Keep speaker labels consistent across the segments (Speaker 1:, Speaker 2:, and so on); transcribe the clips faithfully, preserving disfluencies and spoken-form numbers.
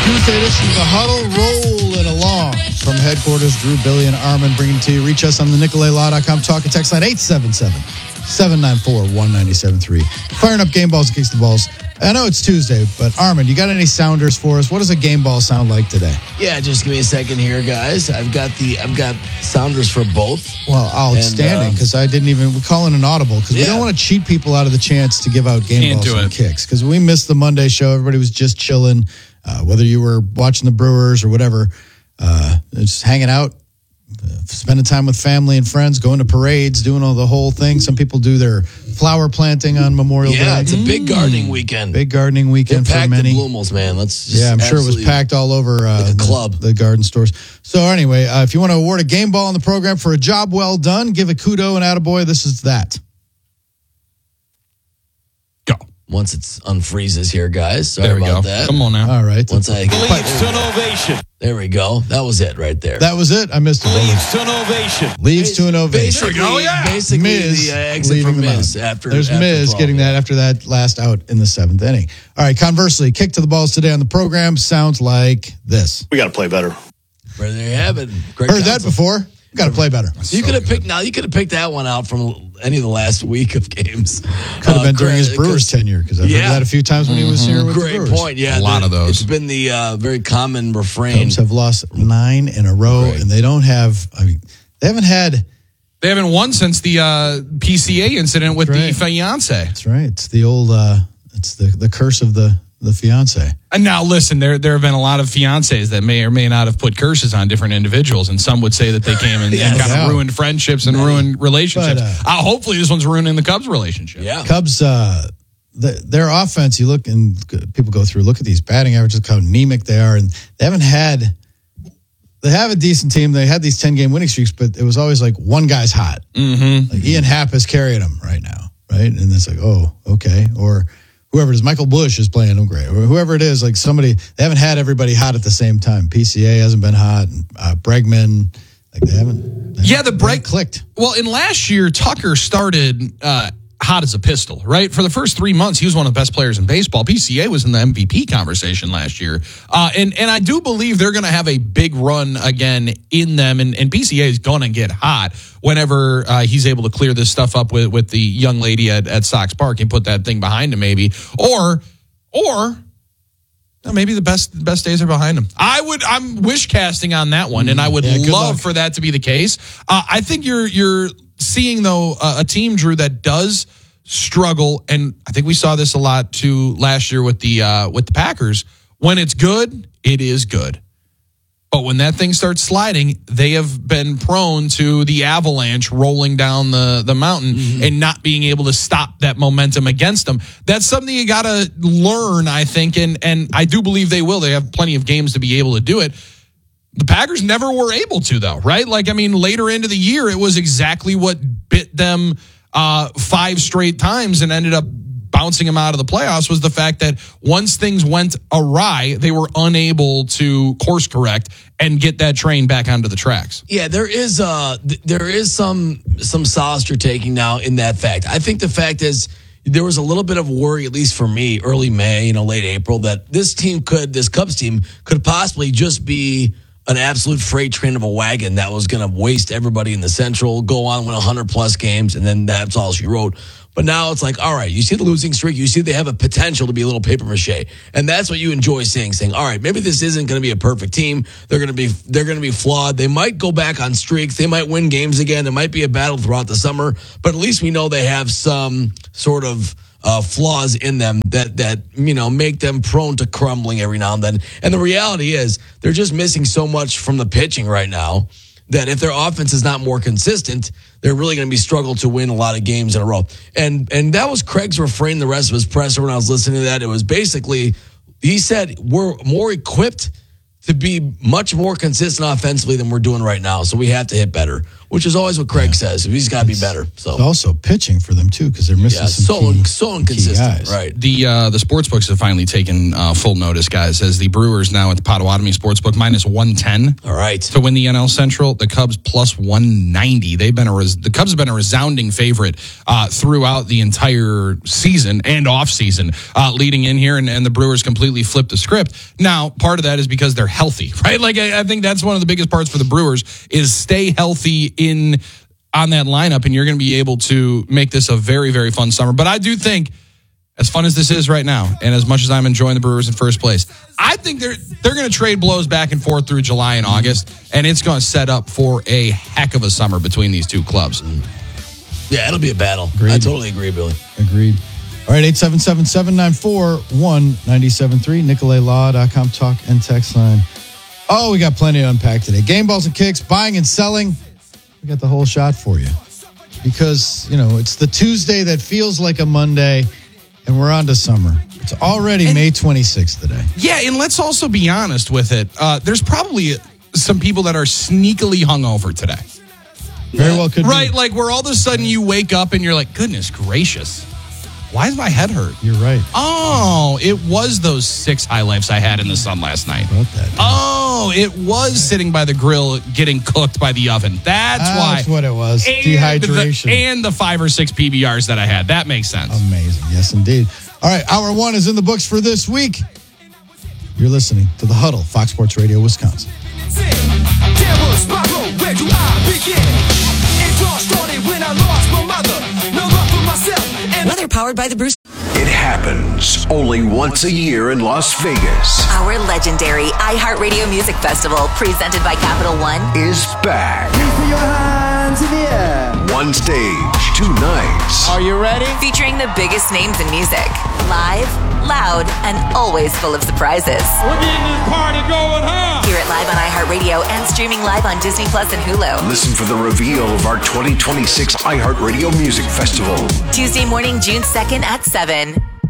Speaker 1: Tuesday edition of the Huddle, rolling along from headquarters. Drew, Billy, and Armin bringing it to you. Reach us on the Nicolay Law dot com talk and text line eight seven seven, seven nine four, one nine seven three. Firing up game balls and kicks the balls. I know it's Tuesday, but Armin, you got any sounders for us? What does a game ball sound like today?
Speaker 2: Yeah, just give me a second here, guys. I've got the I've got sounders for both.
Speaker 1: Well, outstanding, because uh, I didn't even we call it an audible because yeah. we don't want to cheat people out of the chance to give out game Can't balls and kicks because we missed the Monday show. Everybody was just chilling, uh, whether you were watching the Brewers or whatever, uh, just hanging out. Uh, spending time with family and friends, going to parades, doing all the whole thing. Some people do their flower planting on Memorial
Speaker 2: yeah,
Speaker 1: Day.
Speaker 2: Yeah, it's a big gardening weekend.
Speaker 1: Big gardening weekend
Speaker 2: They're
Speaker 1: for many.
Speaker 2: The Bloomels, man. Let's just
Speaker 1: yeah, I'm sure it was packed all over uh,
Speaker 2: like a club.
Speaker 1: The, the garden stores. So anyway, uh, if you want to award a game ball on the program for a job well done, give a kudo and attaboy. This is that.
Speaker 3: Go.
Speaker 2: Once it's unfreezes here, guys. Sorry
Speaker 3: there we
Speaker 2: about
Speaker 3: go.
Speaker 2: that.
Speaker 3: Come on now.
Speaker 1: All right.
Speaker 2: Once I get
Speaker 4: Leaves to an ovation.
Speaker 2: There we go. That was it right there.
Speaker 1: That was it. I missed it.
Speaker 4: Leaves to an ovation.
Speaker 1: Leaves to an ovation.
Speaker 2: Basically, oh, yeah. basically
Speaker 1: Miz
Speaker 2: the uh, exit from Miz after.
Speaker 1: There's
Speaker 2: after
Speaker 1: Miz
Speaker 2: twelve,
Speaker 1: getting
Speaker 2: yeah.
Speaker 1: that after that last out in the seventh inning. All right. Conversely, kick to the balls today on the program sounds like this.
Speaker 5: We got to play better.
Speaker 2: Right there you have it. Great
Speaker 1: Heard
Speaker 2: counsel.
Speaker 1: that before. Got to play better.
Speaker 2: You
Speaker 3: So
Speaker 2: could have
Speaker 3: good.
Speaker 2: picked now. You could have picked that one out from any of the last week of games.
Speaker 1: Could have
Speaker 2: Uh,
Speaker 1: been during his
Speaker 2: great-
Speaker 1: Brewers tenure because I've
Speaker 2: Yeah.
Speaker 1: heard that a few times when he was here with the
Speaker 2: Great
Speaker 1: Brewers.
Speaker 2: point. Yeah,
Speaker 3: A lot
Speaker 2: the-
Speaker 3: of those.
Speaker 2: It's been the uh, very common refrain.
Speaker 1: Cubs have lost nine in a row,
Speaker 2: Right.
Speaker 1: and they don't have. I mean, they haven't had.
Speaker 3: They haven't won since the uh, P C A incident with
Speaker 1: Right.
Speaker 3: the fiance.
Speaker 1: That's right. It's the old. Uh, it's the the curse of the the fiance.
Speaker 3: And now, listen, there there have been a lot of fiancés that may or may not have put curses on different individuals, and some would say that they came and,
Speaker 2: Yeah,
Speaker 3: and kind
Speaker 1: no
Speaker 3: of
Speaker 1: doubt.
Speaker 3: ruined friendships and ruined relationships.
Speaker 1: But,
Speaker 3: uh, hopefully, this one's ruining the Cubs' relationship.
Speaker 2: Yeah.
Speaker 1: Cubs, uh, the, their offense. You look and people go through. Look at these batting averages, how anemic they are, and they haven't had. They have a decent team. They had these ten game winning streaks, but it was always like one guy's hot.
Speaker 3: Mm-hmm.
Speaker 1: Like Ian Happ is carrying them right now, right? And it's like, oh, okay, or. Whoever it is, Michael Bush is playing them great. Or whoever it is, like somebody, they haven't had everybody hot at the same time. P C A hasn't been hot. And, uh, Bregman, like they haven't. They
Speaker 3: Yeah,
Speaker 1: haven't,
Speaker 3: the
Speaker 1: they
Speaker 3: Breg
Speaker 1: haven't clicked.
Speaker 3: Well, in last year, Tucker started uh, hot as a pistol, right? For the first three months, he was one of the best players in baseball. P C A was in the M V P conversation last year. Uh, and, and I do believe they're going to have a big run again in them. And, and P C A is going to get hot whenever uh, he's able to clear this stuff up with, with the young lady at, at Sox Park and put that thing behind him maybe. Or, or... maybe the best best days are behind him. I would. I'm wish casting on that one, and I would
Speaker 1: Yeah, good
Speaker 3: love
Speaker 1: luck.
Speaker 3: for that to be the case. Uh, I think you're you're seeing though uh, a team, Drew, that does struggle, and I think we saw this a lot too last year with the uh, with the Packers. When it's good, it is good. But when that thing starts sliding, they have been prone to the avalanche rolling down the, the mountain mm-hmm. and not being able to stop that momentum against them. That's something you got to learn, I think, and and I do believe they will. They have plenty of games to be able to do it. The Packers never were able to, though, right? Like, I mean, later into the year, it was exactly what bit them uh, five straight times and ended up bouncing them out of the playoffs was the fact that once things went awry, they were unable to course correct and get that train back onto the tracks.
Speaker 2: Yeah, there is uh th- there is some some solace you're taking now in that fact. I think the fact is there was a little bit of worry, at least for me, early May, you know, late April, that this team could, this Cubs team could possibly just be an absolute freight train of a wagon that was going to waste everybody in the Central, go on, win one hundred plus games, and then that's all she wrote. But now it's like, all right, you see the losing streak, you see they have a potential to be a little paper mache. And that's what you enjoy seeing, saying, all right, maybe this isn't going to be a perfect team. They're going to be they're going to be flawed. They might go back on streaks. They might win games again. There might be a battle throughout the summer. But at least we know they have some sort of uh, flaws in them that, that, you know, make them prone to crumbling every now and then. And the reality is they're just missing so much from the pitching right now that if their offense is not more consistent, they're really going to be struggle to win a lot of games in a row. And and that was Craig's refrain the rest of his presser when I was listening to that. It was basically, he said, we're more equipped to be much more consistent offensively than we're doing right now. So we have to hit better. which is always what Craig yeah. says. He's got to be better. So
Speaker 1: it's also pitching for them too, because they're missing
Speaker 2: yeah,
Speaker 1: some
Speaker 2: so
Speaker 1: key,
Speaker 2: so inconsistent. Right.
Speaker 3: The uh, the sports books have finally taken uh, full notice, guys. As the Brewers now at the Potawatomi Sportsbook minus one ten.
Speaker 2: All right.
Speaker 3: To win the N L Central, the Cubs plus one ninety. They've been a res- the Cubs have been a resounding favorite uh, throughout the entire season and off season, uh, leading in here, and, and the Brewers completely flipped the script. Now, part of that is because they're healthy, right? Like I, I think that's one of the biggest parts for the Brewers is stay healthy in on that lineup, and you're going to be able to make this a very, very fun summer. But I do think, as fun as this is right now, and as much as I'm enjoying the Brewers in first place, I think they're they're going to trade blows back and forth through July and August, and it's going to set up for a heck of a summer between these two clubs.
Speaker 2: Yeah, it'll be a battle.
Speaker 1: Agreed.
Speaker 2: I totally agree, Billy.
Speaker 1: Agreed. All right, eight seven seven, seven nine four, one nine seven three, Nicolay Law dot com talk and text line. Oh, we got plenty to unpack today. Game balls and kicks, buying and selling. We got the whole shot for you. Because, you know, it's the Tuesday that feels like a Monday, and we're on to summer. It's already and, May twenty-sixth today.
Speaker 3: Yeah, and let's also be honest with it. Uh, there's probably some people that are sneakily hungover today.
Speaker 1: Very well could
Speaker 3: right,
Speaker 1: be.
Speaker 3: Like where all of a sudden you wake up and you're like, goodness gracious, why is my head hurt?
Speaker 1: You're right.
Speaker 3: Oh, it was those six high lifes I had in the sun last night.
Speaker 1: About that,
Speaker 3: oh, it was yeah. sitting by the grill getting cooked by the oven. That's
Speaker 1: ah,
Speaker 3: why.
Speaker 1: That's what it was.
Speaker 3: And
Speaker 1: Dehydration.
Speaker 3: The, and the five or six P B Rs that I had. That makes sense.
Speaker 1: Amazing. Yes, indeed. All right, hour one is in the books for this week. You're listening to The Huddle, Fox Sports Radio, Wisconsin.
Speaker 5: Weather powered by the Bruce.
Speaker 6: It happens only once a year in Las Vegas.
Speaker 5: Our legendary iHeartRadio Music Festival, presented by Capital One,
Speaker 6: is back.
Speaker 7: Put your hands in the air.
Speaker 6: One stage, two nights.
Speaker 7: Are you ready?
Speaker 5: Featuring the biggest names in music. Live, loud, and always full of surprises.
Speaker 8: We're getting this party going, huh?
Speaker 5: Hear it live on iHeartRadio and streaming live on Disney Plus and Hulu.
Speaker 6: Listen for the reveal of our twenty twenty-six iHeartRadio Music Festival.
Speaker 5: Tuesday morning, June second at seven.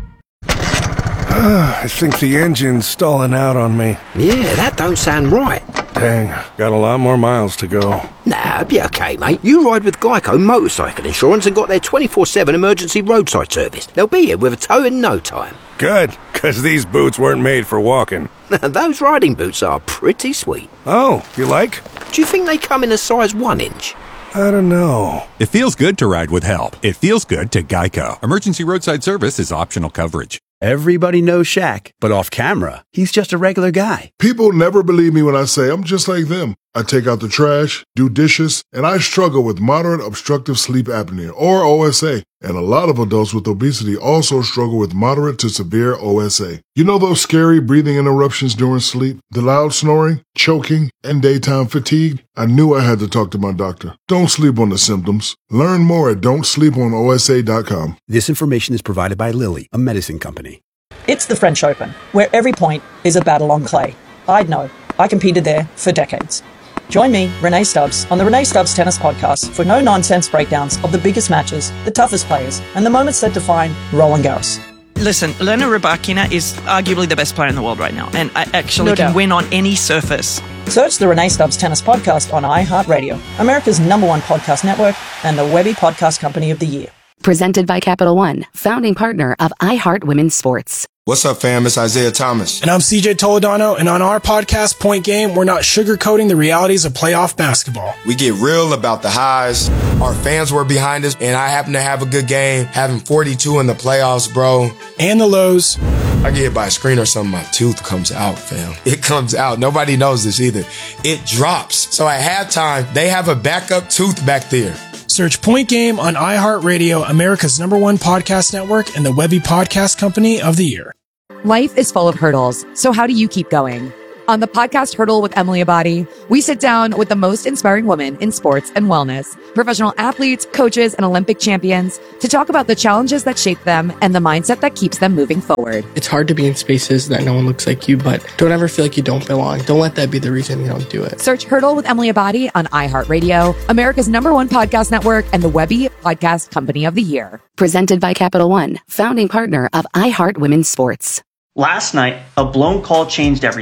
Speaker 9: I think the engine's stalling out on me.
Speaker 10: Yeah, that don't sound right.
Speaker 9: Dang, got a lot more miles to go.
Speaker 10: Nah, be okay, mate. You ride with Geico Motorcycle Insurance and got their twenty-four seven emergency roadside service. They'll be here with a tow in no time.
Speaker 9: Good, because these boots weren't made for walking.
Speaker 10: Those riding boots are pretty sweet.
Speaker 9: Oh, you like?
Speaker 10: Do you think they come in a size one inch?
Speaker 9: I don't know.
Speaker 11: It feels good to ride with help. It feels good to Geico. Emergency roadside service is optional coverage.
Speaker 12: Everybody knows Shaq, but off camera, he's just a regular guy.
Speaker 13: People never believe me when I say I'm just like them. I take out the trash, do dishes, and I struggle with moderate obstructive sleep apnea, or O S A. And a lot of adults with obesity also struggle with moderate to severe O S A. You know those scary breathing interruptions during sleep, the loud snoring, choking, and daytime fatigue? I knew I had to talk to my doctor. Don't sleep on the symptoms. Learn more at don't sleep on O S A dot com.
Speaker 12: This information is provided by Lilly, a medicine company.
Speaker 14: It's the French Open, where every point is a battle on clay. I'd know. I competed there for decades. Join me, Renee Stubbs, on the Renee Stubbs Tennis Podcast for no-nonsense breakdowns of the biggest matches, the toughest players, and the moments that define Roland Garros.
Speaker 15: Listen, Elena Rybakina is arguably the best player in the world right now, and I actually
Speaker 14: No
Speaker 15: can
Speaker 14: doubt.
Speaker 15: win on any surface.
Speaker 14: Search the Renee Stubbs Tennis Podcast on iHeartRadio, America's number one podcast network, and the Webby Podcast Company of the Year.
Speaker 16: Presented by Capital One, founding partner of iHeart Women's Sports.
Speaker 17: What's up, fam? It's Isaiah Thomas.
Speaker 18: And I'm C J Toledano, and on our podcast, Point Game, we're not sugarcoating the realities of playoff basketball.
Speaker 17: We get real about the highs. Our fans were behind us, and I happen to have a good game, having forty-two in the playoffs, bro.
Speaker 18: And the lows.
Speaker 17: I get hit by a screen or something, my tooth comes out, fam. It comes out. Nobody knows this either. It drops. So at halftime, they have a backup tooth back there.
Speaker 18: Search Point Game on iHeartRadio, America's number one podcast network, and the Webby Podcast Company of the Year.
Speaker 19: Life is full of hurdles, so how do you keep going? On the podcast Hurdle with Emily Abadi, we sit down with the most inspiring women in sports and wellness, professional athletes, coaches, and Olympic champions to talk about the challenges that shape them and the mindset that keeps them moving forward.
Speaker 20: It's hard to be in spaces that no one looks like you, but don't ever feel like you don't belong. Don't let that be the reason you don't do it.
Speaker 19: Search Hurdle with Emily Abadi on iHeartRadio, America's number one podcast network, and the Webby Podcast Company of the Year.
Speaker 16: Presented by Capital One, founding partner of iHeart Women's Sports.
Speaker 21: Last night, a blown call changed everything.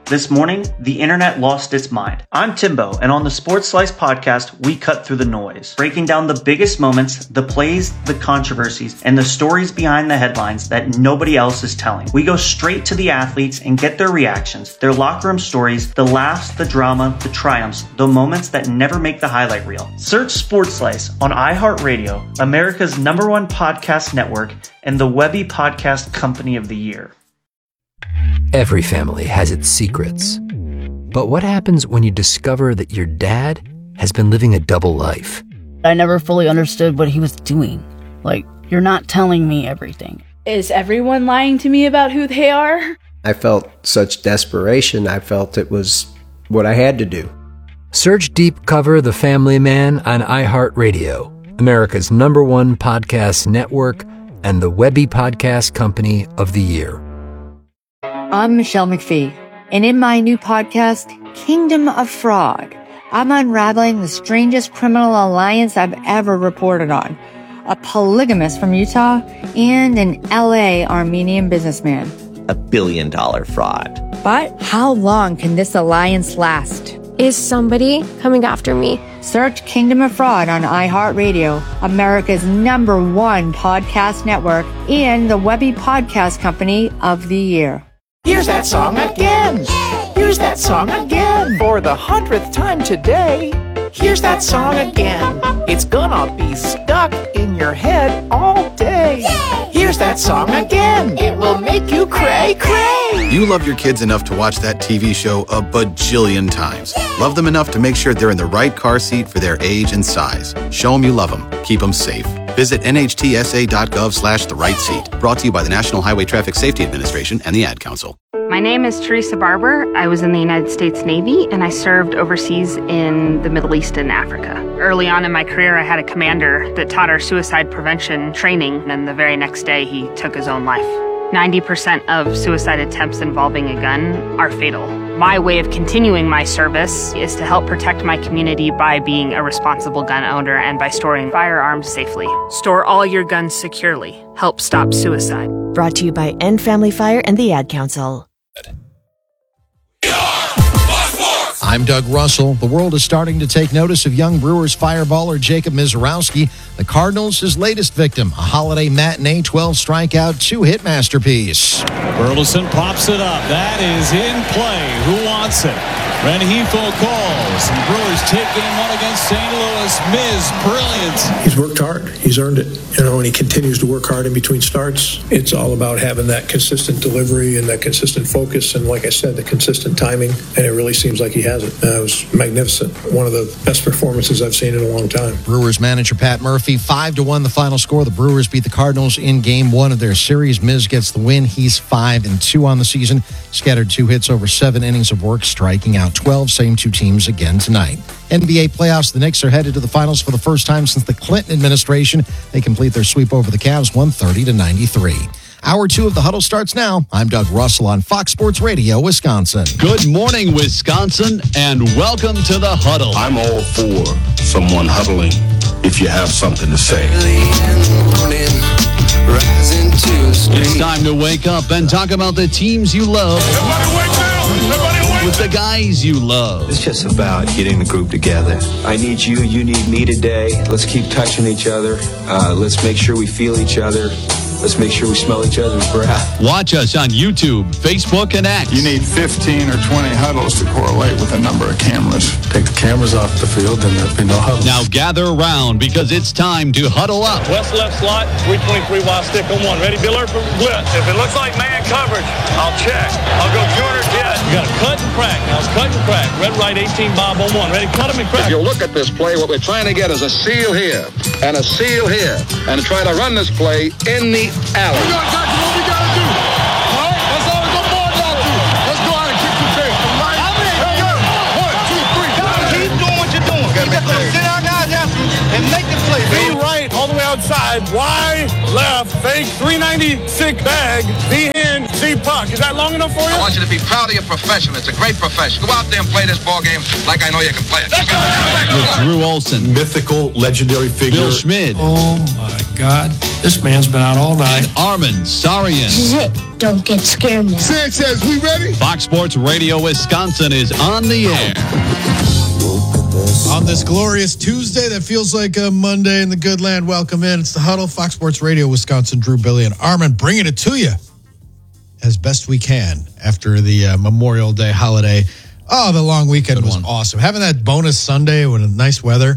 Speaker 21: This morning, the internet lost its mind. I'm Timbo, and on the Sports Slice podcast, we cut through the noise, breaking down the biggest moments, the plays, the controversies, and the stories behind the headlines that nobody else is telling. We go straight to the athletes and get their reactions, their locker room stories, the laughs, the drama, the triumphs, the moments that never make the highlight reel. Search Sports Slice on iHeartRadio, America's number one podcast network, and the Webby Podcast Company of the Year.
Speaker 22: Every family has its secrets. But what happens when you discover that your dad has been living a double life?
Speaker 23: I never fully understood what he was doing. Like, you're not telling me everything.
Speaker 24: Is everyone lying to me about who they are?
Speaker 25: I felt such desperation. I felt it was what I had to do.
Speaker 22: Search Deep Cover The Family Man on iHeartRadio, America's number one podcast network, and the Webby Podcast Company of the Year.
Speaker 26: I'm Michelle McPhee, and in my new podcast, Kingdom of Fraud, I'm unraveling the strangest criminal alliance I've ever reported on. A polygamist from Utah and an L A Armenian businessman.
Speaker 27: A billion dollar fraud.
Speaker 26: But how long can this alliance last?
Speaker 28: Is somebody coming after me?
Speaker 26: Search Kingdom of Fraud on iHeartRadio, America's number one podcast network, and the Webby Podcast Company of the Year.
Speaker 29: Here's that song again. Here's that song again. For the hundredth time today. Here's that song again. It's gonna be stuck in your head all day. Here's that song again. It will make you cray cray.
Speaker 30: You love your kids enough to watch that T V show a bajillion times. Love them enough to make sure they're in the right car seat for their age and size. Show them you love them. Keep them safe. Visit nhtsa.gov slash the right seat. Brought to you by the National Highway Traffic Safety Administration and the Ad Council.
Speaker 31: My name is Teresa Barber. I was in the United States Navy, and I served overseas in the Middle East and Africa. Early on in my career, I had a commander that taught our suicide prevention training, and the very next day, he took his own life. ninety percent of suicide attempts involving a gun are fatal. My way of continuing my service is to help protect my community by being a responsible gun owner and by storing firearms safely. Store all your guns securely. Help stop suicide.
Speaker 32: Brought to you by End Family Fire and the Ad Council.
Speaker 33: I'm Doug Russell. The world is starting to take notice of young Brewers fireballer Jacob Misiorowski, the Cardinals' his latest victim, a holiday matinee twelve strikeout, two-hit masterpiece.
Speaker 4: Burleson pops it up. That is in play. Who wants it? Rengifo calls. And Brewers take game one against Saint Louis. Miz, brilliant.
Speaker 34: He's worked hard. He's earned it. You know, and he continues to work hard in between starts. It's all about having that consistent delivery and that consistent focus. And like I said, the consistent timing. And it really seems like he has it. Uh, it was magnificent. One of the best performances I've seen in a long time.
Speaker 33: Brewers manager Pat Murphy, five to one the final score. The Brewers beat the Cardinals in game one of their series. Miz gets the win. He's five and two on the season. Scattered two hits over seven innings of work, striking out twelve. Same two teams again tonight. N B A playoffs. The Knicks are headed to the finals for the first time since the Clinton administration. They complete their sweep over the Cavs one thirty to ninety-three. Hour two of the Huddle starts now. I'm Doug Russell on Fox Sports Radio, Wisconsin.
Speaker 35: Good morning, Wisconsin, and welcome to the Huddle.
Speaker 36: I'm all for someone huddling if you have something to say.
Speaker 35: It's time to wake up and talk about the teams you love.
Speaker 13: Everybody wake up! Everybody wake
Speaker 35: With the guys you love.
Speaker 37: It's just about getting the group together. I need you, you need me today. Let's keep touching each other. Uh, let's make sure we feel each other. Let's make sure we smell each other's breath.
Speaker 35: Watch us on YouTube, Facebook, and X.
Speaker 13: You need fifteen or twenty huddles to correlate with a number of cameras. Take the cameras off the field, then there'll be no huddles.
Speaker 35: Now gather around because it's time to huddle up.
Speaker 8: West left slot, three twenty-three wide stick on one. Ready, Biller, for blitz. If it looks like man coverage, I'll check. I'll go corner jet. You got to cut and crack. Now it's cut and crack. Red, right, eighteen, Bob on one. Ready, cut him and crack.
Speaker 38: If you look at this play, what we're trying to get is a seal here and a seal here and try to run this play in the alley.
Speaker 13: We got to what we got to do. All right, that's all the board got to do. Let's go out and kick the tape. Right? How many? Hey, yo. One, two, three.
Speaker 8: Keep doing what you're doing. Keep it going. Sit our guys after and make the play.
Speaker 13: V right, all the way outside. Y left, fake three ninety-six bag. V in, Z
Speaker 8: Steve Puck. Is that long enough for you?
Speaker 38: I want you to be proud of your profession. It's a great profession. Go out there and play this ball game like I know you can play it.
Speaker 35: With Drew Olson,
Speaker 36: Mythical, legendary figure.
Speaker 35: Bill Schmid,
Speaker 34: Oh, my God. This man's been out all night.
Speaker 35: and Armin Sarian.
Speaker 1: This is it. Don't get scared now.
Speaker 36: Sanchez, we ready?
Speaker 35: Fox Sports Radio Wisconsin is on the air.
Speaker 33: On this glorious Tuesday that feels like a Monday in the good land, welcome in. It's the Huddle, Fox Sports Radio, Wisconsin. Drew, Billy, and Armin bringing it to you as best we can after the uh, Memorial Day holiday. Oh, the long weekend
Speaker 1: Good
Speaker 33: was
Speaker 1: one.
Speaker 33: awesome. Having that bonus Sunday with nice weather.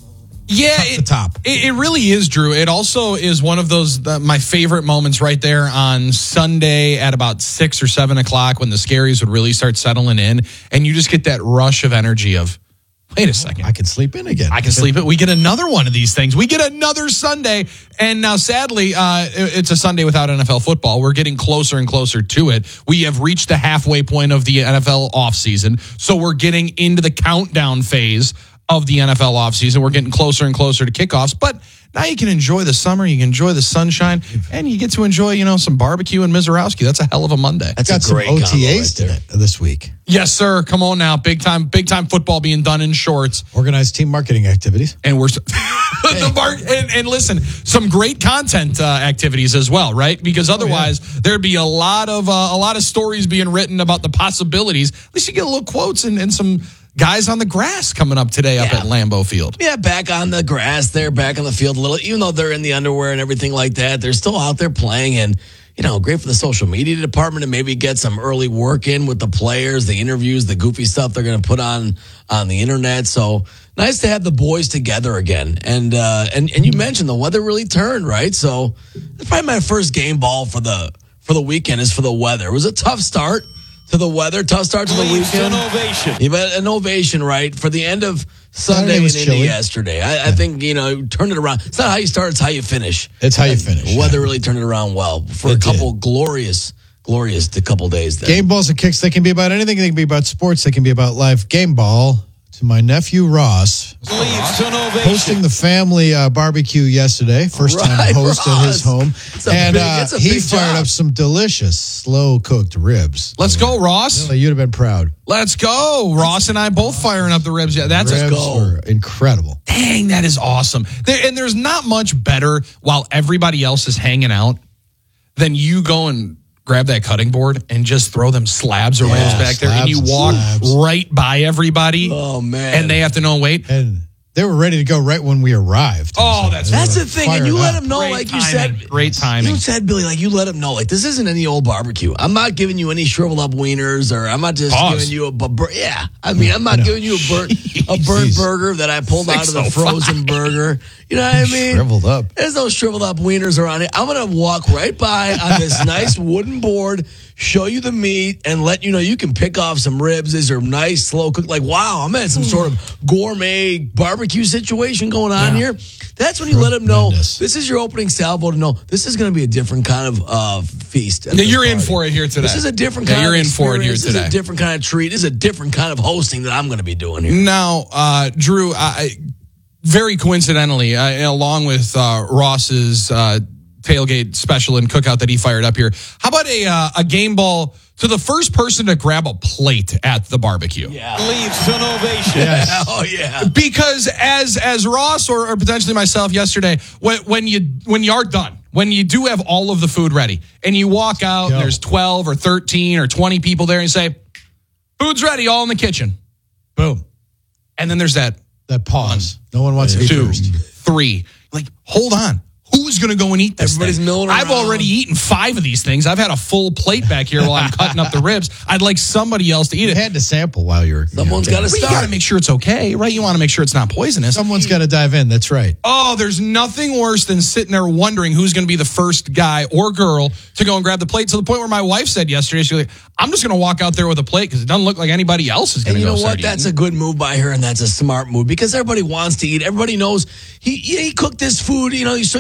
Speaker 1: Yeah,
Speaker 33: top
Speaker 1: it,
Speaker 33: to top.
Speaker 1: It, it really is, Drew. It also is one of those uh, my favorite moments right there on Sunday at about six or seven o'clock when the scaries would really start settling in, and you just get that rush of energy of, wait a second,
Speaker 33: I can sleep in again.
Speaker 1: I can sleep in. We get another one of these things. We get another Sunday, and now sadly, uh, it- it's a Sunday without N F L football. We're getting closer and closer to it. We have reached the halfway point of the N F L offseason, so we're getting into the countdown phase of the N F L offseason. We're getting closer and closer to kickoffs, but now you can enjoy the summer, you can enjoy the sunshine, and you get to enjoy, you know, some barbecue and Mizorowski. That's a hell of a Monday.
Speaker 33: That's got some O T As right it this week.
Speaker 1: Yes, sir. Come on now. Big time, big time football being done in shorts.
Speaker 33: Organized team marketing activities.
Speaker 1: And we're the bar- and, and listen, some great content uh, activities as well, right? Because otherwise, oh, yeah. there'd be a lot of uh, a lot of stories being written about the possibilities. At least you get a little quotes and, and some guys on the grass coming up today yeah. up at Lambeau Field.
Speaker 2: Yeah, back on the grass there, back on the field a little. Even though they're in the underwear and everything like that, they're still out there playing. And, you know, great for the social media department to maybe get some early work in with the players, the interviews, the goofy stuff they're going to put on on the internet. So nice to have the boys together again. And uh, and and you mentioned the weather really turned, right? So it's probably my first game ball for the for the weekend is for the weather. It was a tough start to the weather, tough start to the weekend.
Speaker 4: An ovation.
Speaker 2: You've had an ovation, right, for the end of Sunday in Indy yesterday. I, yeah. I think, you know, turned it around. It's not how you start, it's how you finish.
Speaker 33: It's how you finish.
Speaker 2: Weather
Speaker 33: yeah.
Speaker 2: really turned it around well for
Speaker 33: it
Speaker 2: a couple
Speaker 33: did.
Speaker 2: glorious, glorious couple days there.
Speaker 33: Game balls and kicks, they can be about anything. They can be about sports. They can be about life. Game ball to my nephew Ross.
Speaker 4: Leads to an ovation.
Speaker 33: Hosting the family uh, barbecue yesterday. First time
Speaker 2: Right,
Speaker 33: host
Speaker 2: Ross.
Speaker 33: at his home.
Speaker 2: It's a
Speaker 33: And
Speaker 2: big-
Speaker 33: uh,
Speaker 2: it's a
Speaker 33: he
Speaker 2: big
Speaker 33: fired
Speaker 2: job.
Speaker 33: up some delicious, slow cooked ribs.
Speaker 1: Let's go, Ross.
Speaker 33: Really, you'd have been proud.
Speaker 1: Let's go. Ross and I both firing up the ribs. Yeah, that's
Speaker 33: ribs
Speaker 1: a go.
Speaker 33: were incredible.
Speaker 1: Dang, that is awesome. There, and there's not much better while everybody else is hanging out than you go and grab that cutting board and just throw them slabs of
Speaker 33: Yeah,
Speaker 1: ribs back there, and
Speaker 33: slabs
Speaker 1: you
Speaker 33: and
Speaker 1: walk
Speaker 33: slabs.
Speaker 1: right by everybody.
Speaker 2: Oh, man.
Speaker 1: And they have to know, wait.
Speaker 33: And they were ready to go right when we arrived.
Speaker 1: Oh, that's
Speaker 2: That's
Speaker 33: They
Speaker 2: the
Speaker 33: were
Speaker 2: thing. And
Speaker 33: fired
Speaker 2: you let
Speaker 33: up.
Speaker 2: them know,
Speaker 1: Great
Speaker 2: like you
Speaker 1: timing.
Speaker 2: said.
Speaker 1: Great timing.
Speaker 2: You said, Billy, like you let them know, like this isn't any old barbecue. I'm not giving you any shriveled up wieners, or I'm not just
Speaker 1: Pause.
Speaker 2: giving you a, bu- bur- yeah. I mean, I'm not giving you a burnt, a burnt
Speaker 33: Jeez.
Speaker 2: burger that I pulled out of the
Speaker 1: six oh five.
Speaker 2: frozen burger. You know what I mean?
Speaker 33: Shriveled up.
Speaker 2: There's no shriveled up wieners around it. I'm going to walk right by on this nice wooden board, show you the meat, and let you know you can pick off some ribs. These are nice, slow cooked. Like, wow, I'm at some sort of gourmet barbecue situation going on
Speaker 33: Yeah.
Speaker 2: here. That's when you let them know
Speaker 33: Tremendous.
Speaker 2: this is your opening salvo to know this is going to be a different kind of uh, feast. at
Speaker 1: Yeah,
Speaker 2: this
Speaker 1: you're in
Speaker 2: party.
Speaker 1: for it here today.
Speaker 2: This is a different
Speaker 1: Yeah,
Speaker 2: kind
Speaker 1: you're
Speaker 2: of
Speaker 1: in for it here
Speaker 2: experience. This is
Speaker 1: today.
Speaker 2: a different kind of treat. This is a different kind of hosting that I'm going to be doing here.
Speaker 1: Now, uh, Drew, I, very coincidentally, uh, along with uh, Ross's uh, tailgate special and cookout that he fired up here, how about a uh, a game ball to the first person to grab a plate at the barbecue?
Speaker 2: Yeah.
Speaker 4: Leads to an ovation.
Speaker 33: Yes.
Speaker 2: Oh yeah.
Speaker 1: Because as as Ross or, or potentially myself yesterday, when, when you when you are done, when you do have all of the food ready, and you walk out,
Speaker 33: Go.
Speaker 1: and there's twelve or thirteen or twenty people there, and you say, "Food's ready, all in the kitchen."
Speaker 33: Boom.
Speaker 1: And then there's that
Speaker 33: That pause. No one wants to be
Speaker 1: two,
Speaker 33: first.
Speaker 1: three. Like, hold on. Who's going to go and eat this
Speaker 2: Everybody's
Speaker 1: thing?
Speaker 2: milling
Speaker 1: I've
Speaker 2: around.
Speaker 1: already eaten five of these things. I've had a full plate back here while I'm cutting up the ribs. I'd like somebody else to eat
Speaker 33: You
Speaker 1: it.
Speaker 33: had to sample while you were.
Speaker 2: Someone's
Speaker 33: you know,
Speaker 2: got to
Speaker 1: But you
Speaker 2: start.
Speaker 1: got to make sure it's okay, right? You want to make sure it's not poisonous.
Speaker 33: Someone's got to dive in. That's right.
Speaker 1: Oh, there's nothing worse than sitting there wondering who's going to be the first guy or girl to go and grab the plate, to the point where my wife said yesterday, she's like, I'm just going to walk out there with a plate because it doesn't look like anybody else is going
Speaker 2: And
Speaker 1: to
Speaker 2: you
Speaker 1: go
Speaker 2: know
Speaker 1: start
Speaker 2: what? That's
Speaker 1: eating.
Speaker 2: a good move by her, and that's a smart move because everybody wants to eat. Everybody knows he he cooked this food, you know, so you could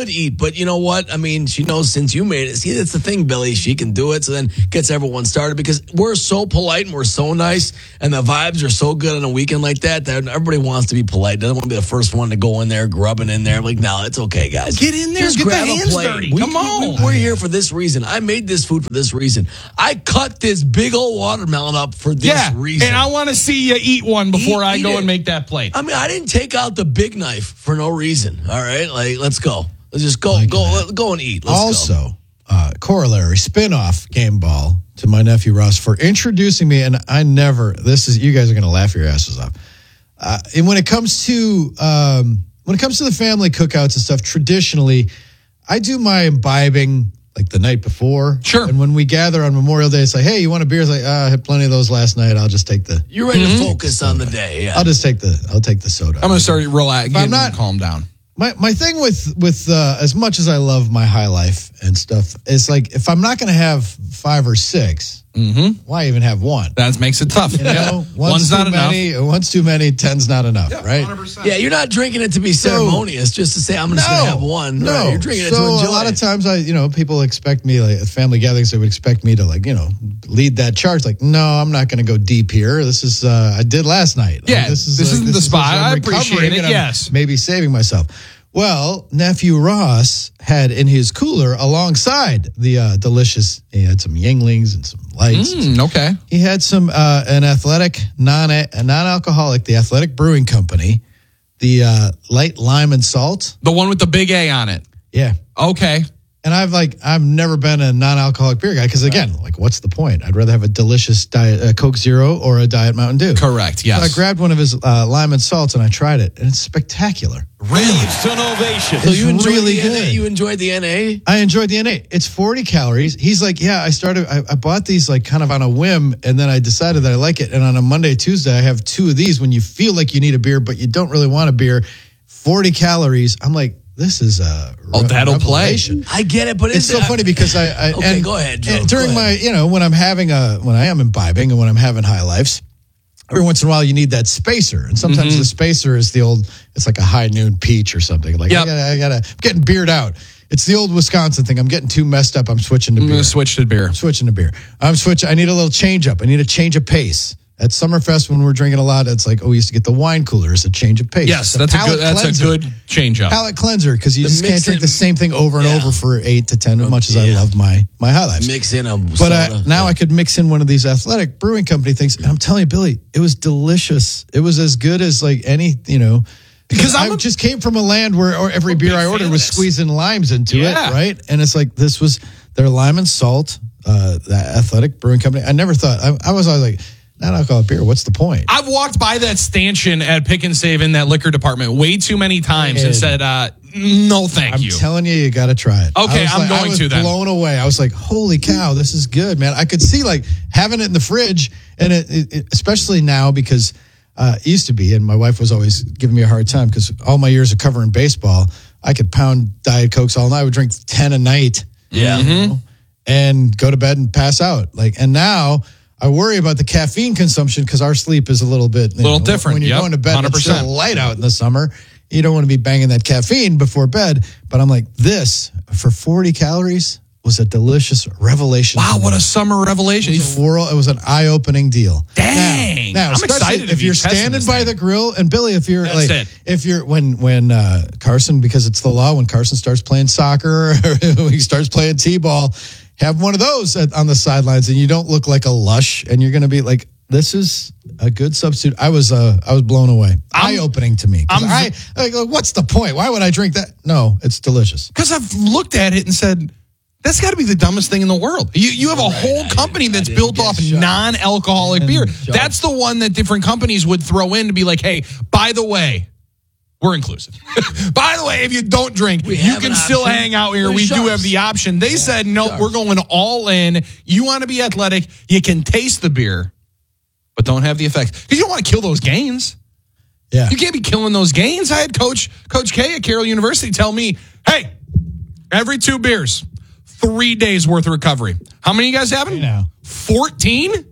Speaker 2: could eat, but you know what? I mean, she knows since you made it. See, that's the thing, Billy. She can do it, so then gets everyone started because we're so polite and we're so nice, and the vibes are so good on a weekend like that that everybody wants to be polite. Doesn't want to be the first one to go in there, grubbing in there. I'm like, no, it's okay, guys.
Speaker 1: Get in there,
Speaker 2: Just
Speaker 1: get the
Speaker 2: grab a
Speaker 1: hands
Speaker 2: plate.
Speaker 1: dirty.
Speaker 2: We,
Speaker 1: Come on.
Speaker 2: We, we're here for this reason. I made this food for this reason. I cut this big old watermelon up for this
Speaker 1: yeah,
Speaker 2: reason.
Speaker 1: and I want to see you eat one before
Speaker 2: Eat-
Speaker 1: I
Speaker 2: eat
Speaker 1: go
Speaker 2: it.
Speaker 1: and make that plate.
Speaker 2: I mean, I didn't take out the big knife for no reason. All right, like let's go. Let's just go, go, let, go and eat. Let's
Speaker 33: also,
Speaker 2: go.
Speaker 33: uh, corollary spinoff game ball to my nephew Ross for introducing me, and I never. This is you guys are going to laugh your asses off. Uh, and when it comes to um, when it comes to the family cookouts and stuff, traditionally, I do my imbibing like the night before.
Speaker 1: Sure.
Speaker 33: And when we gather on Memorial Day, it's like, hey, you want a beer? It's like, ah, I had plenty of those last night. I'll just take the.
Speaker 2: You're ready to focus on the day. Yeah.
Speaker 33: I'll just take the. I'll take the soda.
Speaker 1: I'm going to start relaxing,
Speaker 33: I'm not-
Speaker 1: calm down.
Speaker 33: My my thing with with uh, as much as I love my high life and stuff, is like if I'm not going to have five or six,
Speaker 1: Mm-hmm.
Speaker 33: why even have one?
Speaker 1: That makes it tough.
Speaker 33: You know, one's,
Speaker 1: One's
Speaker 33: too
Speaker 1: not enough.
Speaker 33: many. One's too many. Ten's not enough. right?
Speaker 1: one hundred percent.
Speaker 2: Yeah, you're not drinking it to be ceremonious, just to say I'm just going to have one.
Speaker 33: No,
Speaker 2: Right, you're drinking
Speaker 33: so
Speaker 2: it to enjoy.
Speaker 33: a lot
Speaker 2: it.
Speaker 33: of times, I you know, people expect me like at family gatherings. They would expect me to like you know lead that charge. Like, no, I'm not going to go deep here. This is uh, I did last night. Like,
Speaker 1: Yeah, this
Speaker 33: like,
Speaker 1: isn't the
Speaker 33: is
Speaker 1: spot.
Speaker 33: I'm
Speaker 1: I
Speaker 33: recovering
Speaker 1: appreciate it,
Speaker 33: and I'm
Speaker 1: yes.
Speaker 33: maybe saving myself. Well, nephew Ross had in his cooler alongside the uh, delicious. He had some Yinglings and some lights.
Speaker 1: Mm, okay.
Speaker 33: He had some uh, an athletic non a non-alcoholic, the Athletic Brewing Company, the uh, light lime and salt.
Speaker 1: The one with the big A on it.
Speaker 33: Yeah.
Speaker 1: Okay.
Speaker 33: And I've like I've never been a non-alcoholic beer guy because again, like what's the point? I'd rather have a delicious diet uh, Coke Zero or a Diet Mountain Dew.
Speaker 1: Correct. Yes.
Speaker 33: So I grabbed one of his uh, lime and salts and I tried it, and it's spectacular.
Speaker 1: Really?
Speaker 4: Leads to an ovation.
Speaker 33: So you
Speaker 2: enjoyed
Speaker 33: really
Speaker 2: the N A?
Speaker 33: good.
Speaker 2: You enjoyed the N A?
Speaker 33: I enjoyed the N A. It's forty calories. He's like, yeah, I started, I, I bought these like kind of on a whim, and then I decided that I like it. And on a Monday, Tuesday, I have two of these when you feel like you need a beer, but you don't really want a beer. forty calories. I'm like, this is a
Speaker 1: Oh, that'll play.
Speaker 33: revelation.
Speaker 2: I get it, but
Speaker 33: It's so funny because I, I
Speaker 2: Okay,
Speaker 33: and,
Speaker 2: go ahead, Joe.
Speaker 33: and during
Speaker 2: Go
Speaker 33: my,
Speaker 2: ahead.
Speaker 33: you know, when I'm having a, when I am imbibing and when I'm having high lifes, every once in a while you need that spacer, and sometimes
Speaker 1: Mhm.
Speaker 33: the spacer is the old, it's like a high noon peach or something. Like
Speaker 1: Yep.
Speaker 33: I gotta, I gotta, I'm getting beered out. It's the old Wisconsin thing. I'm getting too messed up. I'm switching to
Speaker 1: I'm
Speaker 33: beer.
Speaker 1: going to switch to beer.
Speaker 33: I'm switching to beer. I'm switching. I need a little change up. I need a change of pace. At Summerfest, when we're drinking a lot, it's like, oh, we used to get the wine cooler as a change of pace.
Speaker 1: Yes,
Speaker 33: It's
Speaker 1: that's a
Speaker 33: palate
Speaker 1: good. That's
Speaker 33: cleanser.
Speaker 1: a good change up.
Speaker 33: palate cleanser because you
Speaker 2: The
Speaker 33: just can't
Speaker 2: mix
Speaker 33: drink
Speaker 2: it-
Speaker 33: the same thing over and
Speaker 2: Yeah.
Speaker 33: over for eight to ten. As much as I
Speaker 2: Yeah.
Speaker 33: love my my high lives,
Speaker 2: Mix in a
Speaker 33: but
Speaker 2: soda.
Speaker 33: uh, now I could mix in one of these Athletic Brewing Company things. And I'm telling you, Billy, it was delicious. It was as good as like any, you know. Because I just came from a land where or every beer I ordered was squeezing limes into
Speaker 1: Yeah.
Speaker 33: it, right? And it's like this was their lime and salt, uh, that Athletic Brewing Company. I never thought I, I was always like, not alcoholic beer. What's the point?
Speaker 1: I've walked by that stanchion at Pick and Save in that liquor department way too many times and
Speaker 33: And-
Speaker 1: said, uh, "No, thank
Speaker 33: I'm
Speaker 1: you."
Speaker 33: telling you, you got to try it.
Speaker 1: Okay,
Speaker 33: I was
Speaker 1: I'm
Speaker 33: like- I
Speaker 1: going
Speaker 33: was
Speaker 1: to then.
Speaker 33: Blown away. I was like, "Holy cow, this is good, man!" I could see like having it in the fridge, and it, it, it- especially now because uh, it used to be, and my wife was always giving me a hard time because all my years of covering baseball, I could pound Diet Cokes all night. I would drink ten a night,
Speaker 2: Yeah.
Speaker 33: you know, and go to bed and pass out. Like, and now. I worry about the caffeine consumption because our sleep is a little bit you
Speaker 1: Little
Speaker 33: know,
Speaker 1: different,
Speaker 33: When you're
Speaker 1: yep,
Speaker 33: going to bed,
Speaker 1: one hundred
Speaker 33: it's
Speaker 1: percent.
Speaker 33: still light out in the summer. You don't want to be banging that caffeine before bed. But I'm like, this for forty calories was a delicious revelation.
Speaker 1: Wow,
Speaker 33: to me.
Speaker 1: what a summer revelation!
Speaker 33: It was, a world, it was an eye-opening deal.
Speaker 1: Dang,
Speaker 33: Now, now
Speaker 1: I'm
Speaker 33: especially
Speaker 1: excited to
Speaker 33: if
Speaker 1: be
Speaker 33: you're
Speaker 1: testing
Speaker 33: standing
Speaker 1: this
Speaker 33: by
Speaker 1: thing.
Speaker 33: the grill, and Billy, if you're
Speaker 1: That's
Speaker 33: like,
Speaker 1: it.
Speaker 33: if you're when when uh, Carson, because it's the law, when Carson starts playing soccer or when he starts playing t-ball, have one of those at, on the sidelines, and you don't look like a lush, and you're going to be like, this is a good substitute. I was uh, I was blown away, eye-opening to me. 'Cause
Speaker 1: I'm-
Speaker 33: I, I go, what's the point? Why would I drink that? No, it's delicious.
Speaker 1: Because I've looked at it and said, that's got to be the dumbest thing in the world. You you have a whole company that's built off non-alcoholic beer. That's the one that different companies would throw in to be like, hey, by the way, we're inclusive. By the way, if you don't drink,
Speaker 2: We
Speaker 1: you
Speaker 2: have
Speaker 1: can
Speaker 2: an
Speaker 1: still
Speaker 2: option.
Speaker 1: hang out here.
Speaker 2: With
Speaker 1: We do
Speaker 2: sharks.
Speaker 1: have the option. They said, no,
Speaker 2: sharks.
Speaker 1: we're going all in. You want to be athletic, you can taste the beer, but don't have the effects. Because you don't want to kill those gains.
Speaker 33: Yeah.
Speaker 1: You can't be killing those gains. I had Coach Coach K at Carroll University tell me, hey, every two beers, three days worth of recovery. How many you guys having?
Speaker 33: now.
Speaker 1: fourteen?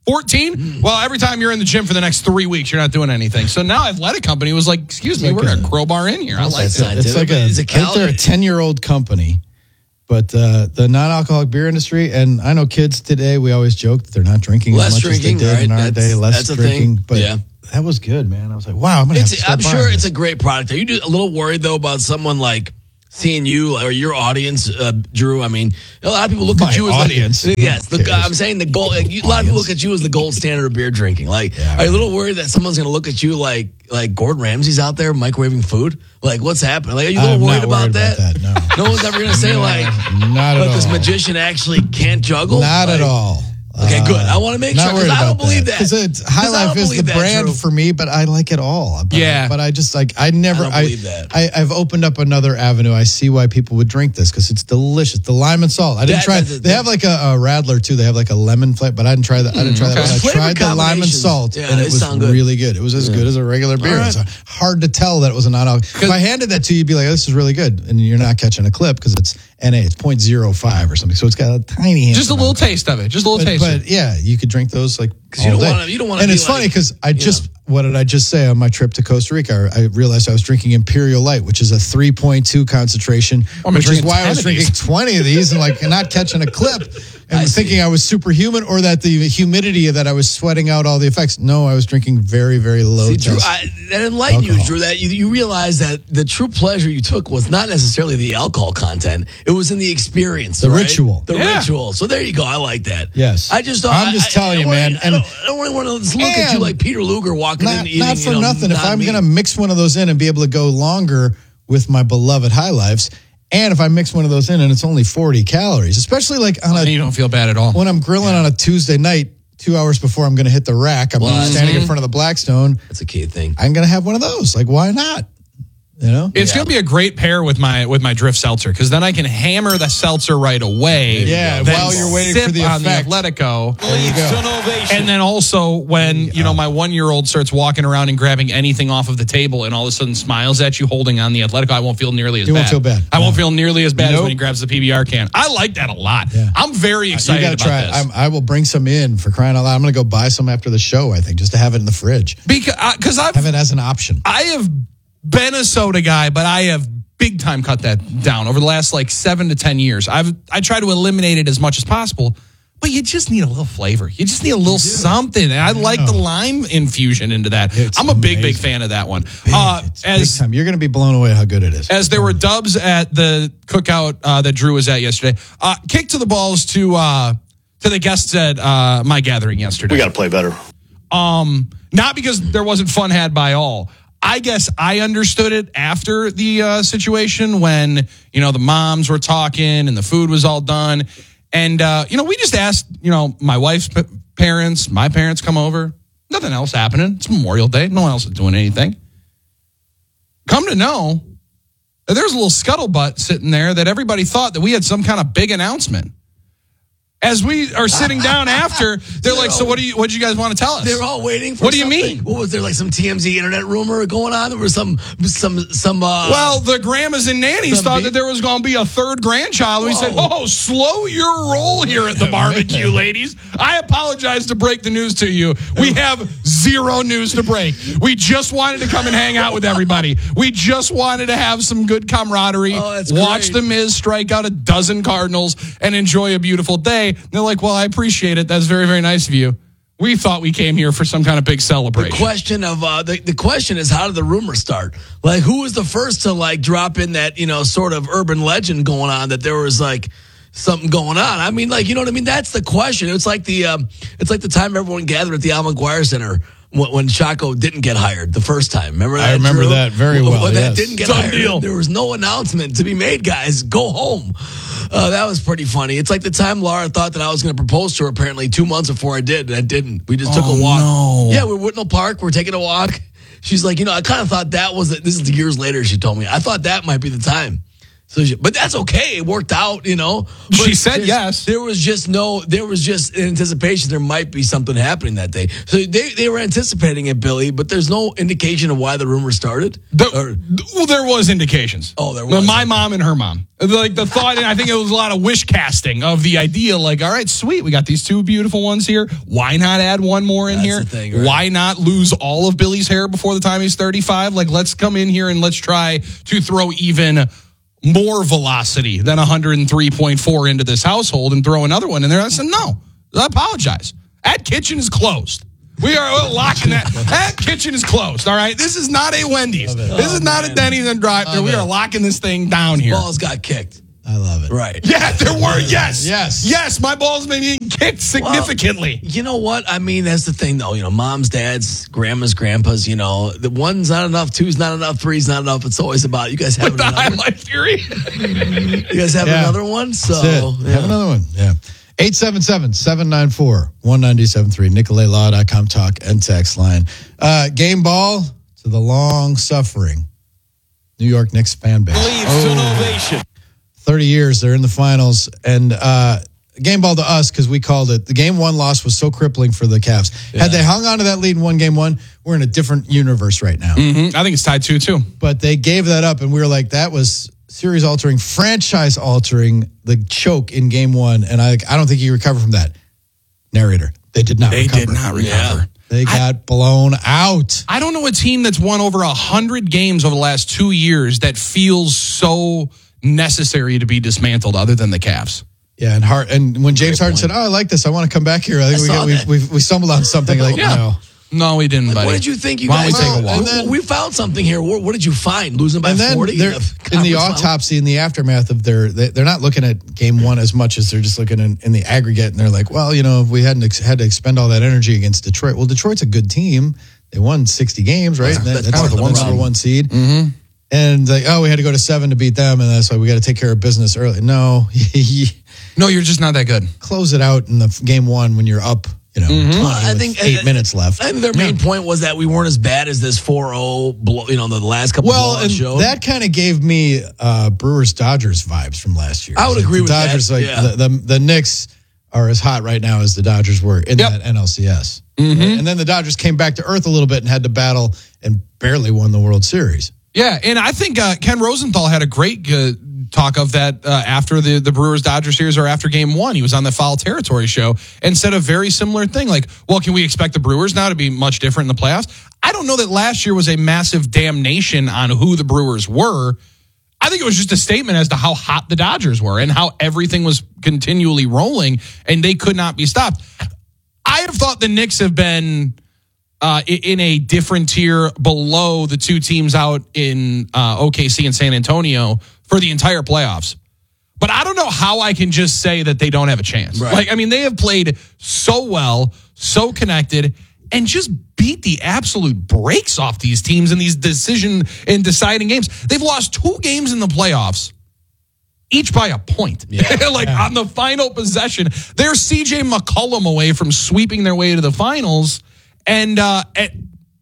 Speaker 1: fourteen? Well, every time you're in the gym for the next three weeks, you're not doing anything. So now Athletic Company was like, excuse me,
Speaker 3: like
Speaker 1: we're going
Speaker 3: a-
Speaker 1: to crowbar in here. I like
Speaker 3: It's,
Speaker 1: that.
Speaker 3: it's like a,
Speaker 2: It's a
Speaker 3: I think they're a ten-year-old company, but uh, the non-alcoholic beer industry, and I know kids today, we always joke that they're not drinking
Speaker 2: Less
Speaker 3: as much
Speaker 2: drinking,
Speaker 3: as they did
Speaker 2: right?
Speaker 3: in our
Speaker 2: That's-
Speaker 3: day, less
Speaker 2: that's a
Speaker 3: drinking.
Speaker 2: thing.
Speaker 3: But
Speaker 2: Yeah.
Speaker 3: that was good, man. I was like, wow, I'm going to have to
Speaker 2: It's,
Speaker 3: start
Speaker 2: I'm
Speaker 3: buying
Speaker 2: sure
Speaker 3: this.
Speaker 2: it's a great product. Are you do- a little worried, though, about someone like seeing you or your audience, uh, Drew? I mean, a lot of people look
Speaker 3: My
Speaker 2: at you as
Speaker 3: audience?
Speaker 2: Like, yes,
Speaker 3: Who
Speaker 2: the,
Speaker 3: cares?
Speaker 2: I'm saying the gold. Like, you, a lot of people look at you as the gold standard of beer drinking. Like, are you a little worried that someone's going to look at you like like Gordon Ramsay's out there microwaving food? Like, what's happening? Like, are you a little
Speaker 3: I'm
Speaker 2: worried,
Speaker 3: not
Speaker 2: about,
Speaker 3: worried
Speaker 2: that?
Speaker 3: about that, no.
Speaker 2: No one's ever going to say like,
Speaker 3: Not at
Speaker 2: but this
Speaker 3: all.
Speaker 2: magician actually can't juggle.
Speaker 3: Not at
Speaker 2: Like,
Speaker 3: all.
Speaker 2: Okay,
Speaker 3: Uh,
Speaker 2: good. I want to make
Speaker 3: not
Speaker 2: sure because
Speaker 3: worried
Speaker 2: I don't
Speaker 3: about
Speaker 2: believe that.
Speaker 3: Because High
Speaker 2: 'Cause I
Speaker 3: Life
Speaker 2: don't
Speaker 3: is the
Speaker 2: believe that,
Speaker 3: brand
Speaker 2: Drew.
Speaker 3: for me, but I like it all. But,
Speaker 1: Yeah.
Speaker 3: But I just like, I never,
Speaker 2: I don't
Speaker 3: I,
Speaker 2: believe that.
Speaker 3: I, I've opened up another avenue. I see why people would drink this because it's delicious. The lime and salt. I didn't
Speaker 2: That-
Speaker 3: try.
Speaker 2: that-
Speaker 3: They have like a, a Radler too. They have like a lemon flavor, but I didn't try that. I didn't try that.
Speaker 1: okay.
Speaker 3: But I
Speaker 2: Flavor
Speaker 3: tried the lime and
Speaker 2: combinations.
Speaker 3: salt,
Speaker 2: Yeah,
Speaker 3: and
Speaker 2: they
Speaker 3: it was
Speaker 2: sound good.
Speaker 3: really good. It was as good as a regular beer.
Speaker 2: All right.
Speaker 3: It's hard to tell that it was a non-alcoholic. If I handed that to you, you'd be like, oh, "This is really good," and you're not catching a clip because it's N A. It's zero point zero five or something. So it's got a tiny. hint
Speaker 1: Just a
Speaker 3: of
Speaker 1: little
Speaker 3: alcohol.
Speaker 1: taste of it. Just a little
Speaker 3: But,
Speaker 1: taste.
Speaker 3: but yeah, you could drink those like
Speaker 2: Because you
Speaker 3: all
Speaker 2: don't
Speaker 3: day.
Speaker 2: wanna- you don't wanna
Speaker 3: And
Speaker 2: be
Speaker 3: it's funny
Speaker 2: like,
Speaker 3: because I just what did I just say on my trip to Costa Rica? I, I realized I was drinking Imperial Light, which is a three point two concentration,
Speaker 1: I'm
Speaker 3: which is
Speaker 1: drinking
Speaker 3: why I
Speaker 1: ten
Speaker 3: was
Speaker 1: of
Speaker 3: drinking
Speaker 1: these.
Speaker 3: twenty of these and like not catching a clip and
Speaker 2: I see.
Speaker 3: thinking I was superhuman or that the humidity that I was sweating out all the effects. No, I was drinking very very low.
Speaker 2: See, Drew,
Speaker 3: test.
Speaker 2: I, that enlightened you,
Speaker 3: alcohol.
Speaker 2: Drew, that you, you realize that the true pleasure you took was not necessarily the alcohol content. It was in the experience.
Speaker 3: The
Speaker 2: right?
Speaker 3: ritual.
Speaker 2: The
Speaker 1: Yeah.
Speaker 2: ritual. So there you go. I like that.
Speaker 3: Yes.
Speaker 2: I just don't.
Speaker 3: I'm just
Speaker 2: I,
Speaker 3: telling
Speaker 2: I,
Speaker 3: you,
Speaker 2: I
Speaker 3: man,
Speaker 2: don't-
Speaker 3: and-
Speaker 2: I don't, I don't really want to look at you
Speaker 3: And
Speaker 2: like Peter Luger walking in
Speaker 3: not,
Speaker 2: and eating.
Speaker 3: not for
Speaker 2: you know,
Speaker 3: nothing. If I'm
Speaker 2: non-meat.
Speaker 3: going to mix one of those in and be able to go longer with my beloved High Lifes, and if I mix one of those in and it's only forty calories, especially like on a
Speaker 1: you don't feel bad at all.
Speaker 3: when I'm grilling on a Tuesday night, two hours before I'm going to hit the rack, I'm
Speaker 2: Well, that's-
Speaker 3: standing in front of the Blackstone.
Speaker 2: That's a key thing.
Speaker 3: I'm going to have one of those. Like, why not? You know,
Speaker 1: It's going to be a great pair with my with my Drift Seltzer because then I can hammer the seltzer right away.
Speaker 3: Yeah,
Speaker 1: then
Speaker 3: while you're waiting
Speaker 1: sip
Speaker 3: for the
Speaker 1: on
Speaker 3: effect.
Speaker 1: the Atletico.
Speaker 4: Leads to an ovation.
Speaker 1: And then also when, you know, my one-year-old starts walking around and grabbing anything off of the table and all of a sudden smiles at you holding on the Atletico, I won't feel nearly as
Speaker 3: You
Speaker 1: bad.
Speaker 3: won't feel bad.
Speaker 1: I won't feel nearly as bad as
Speaker 3: Nope.
Speaker 1: when he grabs the P B R can. I like that a lot.
Speaker 3: Yeah.
Speaker 1: I'm very
Speaker 3: you
Speaker 1: excited
Speaker 3: got to
Speaker 1: about
Speaker 3: try
Speaker 1: this.
Speaker 3: it. I'm, I will bring some in for crying out loud. I'm going to go buy some after the show, I think, just to have it in the fridge.
Speaker 1: Because because I've
Speaker 3: Have it as an option.
Speaker 1: I have been a soda guy, but I have big time cut that down over the last like seven to ten years. I've I try to eliminate it as much as possible, but you just need a little flavor. You just need a little something. And I like the lime infusion into that.
Speaker 3: It's
Speaker 1: I'm a big, big
Speaker 3: amazing.
Speaker 1: fan of that one.
Speaker 3: Big,
Speaker 1: Uh,
Speaker 3: it's
Speaker 1: as
Speaker 3: big time. You're going to be blown away how good it is.
Speaker 1: as there were dubs at the cookout uh, that Drew was at yesterday, uh, kick to the balls to uh, to the guests at uh, my gathering yesterday.
Speaker 36: We got to play better.
Speaker 1: Um, not because there wasn't fun had by all. I guess I understood it after the uh, situation when, you know, the moms were talking and the food was all done. And, uh, you know, we just asked, you know, my wife's p- parents, my parents come over. Nothing else happening. It's Memorial Day. No one else is doing anything. Come to know that there's a little scuttlebutt sitting there that everybody thought that we had some kind of big announcement. As we are sitting down after, they're like, so what do you, what do you guys want to tell us?
Speaker 2: They're all waiting for
Speaker 1: What do you
Speaker 2: something.
Speaker 1: mean?
Speaker 2: What was there, like some T M Z internet rumor going on? There was some, some, some, uh...
Speaker 1: Well, the grandmas and nannies
Speaker 2: Some
Speaker 1: thought
Speaker 2: big-
Speaker 1: that there was going to be a third grandchild. We said,
Speaker 2: Whoa.
Speaker 1: oh, slow your roll here at the barbecue, ladies. I apologize to break the news to you. We have zero news to break. We just wanted to come and hang out with everybody. We just wanted to have some good camaraderie,
Speaker 2: Oh, that's
Speaker 1: watch
Speaker 2: great.
Speaker 1: the Miz strike out a dozen Cardinals, and enjoy a beautiful day. And they're like, well, I appreciate it. That's very, very nice of you. We thought we came here for some kind of big
Speaker 2: The
Speaker 1: celebration.
Speaker 2: question of uh, the the question is, how did the rumor start? Like, who was the first to like drop in that, you know, sort of urban legend going on that there was like something going on? I mean, like, you know what I mean? That's the question. It's like the um, it's like the time everyone gathered at the Al McGuire Center when, when Chaco didn't get hired the first time. Remember that?
Speaker 3: I remember
Speaker 2: Drew?
Speaker 3: that very
Speaker 2: When-
Speaker 3: well,
Speaker 2: When
Speaker 3: yes.
Speaker 2: that didn't get
Speaker 1: Done
Speaker 2: hired,
Speaker 1: deal.
Speaker 2: there was no announcement to be made. Guys, go home. Uh, that was pretty funny. It's like the time Laura thought that I was going to propose to her apparently two months before I did, and I didn't. We just took
Speaker 1: Oh,
Speaker 2: a walk.
Speaker 1: no.
Speaker 2: Yeah, we're at Whitnell Park. We're taking a walk. She's like, you know, I kind of thought that was, this is years later, she told me. I thought that might be the time. So, she, but that's okay. It worked out, you know. But
Speaker 1: she said yes.
Speaker 2: There was just no, there was just anticipation there might be something happening that day. So they, they were anticipating it, Billy, but there's no indication of why the rumor started.
Speaker 1: The,
Speaker 2: or,
Speaker 1: well, there was indications.
Speaker 2: Oh, there was.
Speaker 1: My mom and her mom. Like the thought, and I think it was a lot of wish casting of the idea, like, all right, sweet, we got these two beautiful ones here. Why not add one more in
Speaker 2: That's
Speaker 1: here?
Speaker 2: the thing, right?
Speaker 1: Why not lose all of Billy's hair before the time he's thirty-five? Like, let's come in here and let's try to throw even more velocity than one oh three point four into this household and throw another one in there. I said, no, I apologize. That kitchen is closed. We are locking that. That kitchen is closed, all right? This is not a Wendy's. This
Speaker 2: oh,
Speaker 1: is not man. a Denny's and drive-thru. We are locking this thing down here.
Speaker 2: Balls got kicked.
Speaker 3: I love it.
Speaker 2: Right.
Speaker 1: Yeah, there were, yes.
Speaker 3: Yes.
Speaker 1: Yes, my balls may be kicked significantly.
Speaker 2: Well, you know what? I mean, that's the thing, though. You know, moms, dads, grandmas, grandpas, you know, the one's not enough, two's not enough, three's not enough. It's always about, you guys have
Speaker 1: With the
Speaker 2: another
Speaker 1: highlight theory.
Speaker 2: You guys have
Speaker 3: Yeah.
Speaker 2: another one? So,
Speaker 3: Yeah. Have another one. Yeah. eight seven seven, seven nine four, one nine seven three, Nicolay Law dot com talk and text line. Uh, game ball to the long-suffering New York Knicks fan base.
Speaker 4: Leads to an ovation.
Speaker 3: thirty years, they're in the finals. And uh, game ball to us because we called it. The game one loss was so crippling for the Cavs.
Speaker 2: Yeah.
Speaker 3: Had they hung on to that lead and won game one, we're in a different universe right now.
Speaker 1: Mm-hmm. I think it's tied two two.
Speaker 3: But they gave that up, and we were like, that was series altering, franchise altering, the choke in game one. And I, I don't think he recovered from that. Narrator, they did not
Speaker 1: They
Speaker 3: recover.
Speaker 1: did not recover.
Speaker 2: Yeah.
Speaker 3: They got I, blown out.
Speaker 1: I don't know a team that's won over one hundred games over the last two years that feels so necessary to be dismantled other than the Cavs.
Speaker 3: Yeah, and Hart, and when James Harden said, "Oh, I like this. I want to come back here," I think
Speaker 2: I
Speaker 3: we,
Speaker 2: saw
Speaker 3: got, we, we we stumbled on something like,
Speaker 1: Yeah.
Speaker 3: no.
Speaker 1: No, we didn't,
Speaker 2: Like,
Speaker 1: buddy.
Speaker 2: what did you think you
Speaker 1: Why
Speaker 2: guys
Speaker 1: don't we take a
Speaker 2: well,
Speaker 1: walk?
Speaker 2: and then, we found something here. What, what did you find? Losing by
Speaker 3: And then
Speaker 2: forty?
Speaker 3: they're, in the autopsy, in the aftermath of their, they, they're not looking at game one as much as they're just looking in, in the aggregate, and they're like, well, you know, if we hadn't ex- had to expend all that energy against Detroit. Well, Detroit's a good team. They won sixty games, right?
Speaker 2: That's,
Speaker 3: That-
Speaker 2: that's
Speaker 3: that's
Speaker 2: part
Speaker 3: the
Speaker 2: of the
Speaker 3: one
Speaker 2: problem.
Speaker 3: number one seed.
Speaker 1: Mm-hmm.
Speaker 3: And like, oh, we had to go to seven to beat them, and that's why we got to take care of business early. No,
Speaker 1: No, you're just not that good.
Speaker 3: close it out in the f- game one when you're up. You know,
Speaker 1: Mm-hmm.
Speaker 3: twenty
Speaker 2: Well, I
Speaker 3: with
Speaker 2: think-
Speaker 3: eight
Speaker 2: uh,
Speaker 3: minutes left.
Speaker 2: I think their main point was that we weren't as bad as this four oh, blow, you know, the last couple
Speaker 3: Well,
Speaker 2: blowouts
Speaker 3: and
Speaker 2: showed.
Speaker 3: that kind of gave me uh, Brewers Dodgers vibes from last year.
Speaker 2: I would
Speaker 3: Like,
Speaker 2: agree
Speaker 3: the
Speaker 2: with that,
Speaker 3: Dodgers, like
Speaker 2: yeah.
Speaker 3: the, the the Knicks are as hot right now as the Dodgers were in
Speaker 1: Yep.
Speaker 3: that N L C S.
Speaker 2: Mm-hmm.
Speaker 3: And then the Dodgers came back to earth a little bit and had to battle and barely won the World Series.
Speaker 1: Yeah, and I think uh, Ken Rosenthal had a great uh, talk of that uh, after the, the Brewers-Dodgers series or after game one. He was on the Foul Territory show and said a very similar thing. Like, well, can we expect the Brewers now to be much different in the playoffs? I don't know that last year was a massive damnation on who the Brewers were. I think it was just a statement as to how hot the Dodgers were and how everything was continually rolling and they could not be stopped. I have thought the Knicks have been uh, in a different tier below the two teams out in uh, O K C and San Antonio for the entire playoffs. But I don't know how I can just say that they don't have a chance.
Speaker 2: Right.
Speaker 1: Like, I mean, they have played so well, so connected, and just beat the absolute brakes off these teams in these decision and deciding games. They've lost two games in the playoffs, each by a point.
Speaker 2: Yeah.
Speaker 1: like on the final possession, they're C J McCollum away from sweeping their way to the finals. And uh, it,